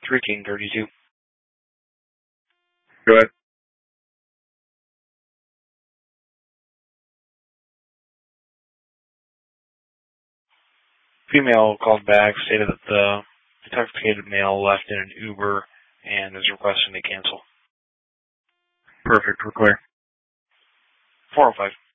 3 King 32. Go ahead. Female called back, stated that the intoxicated male left in an Uber and is requesting to cancel. Perfect. We're clear. 405.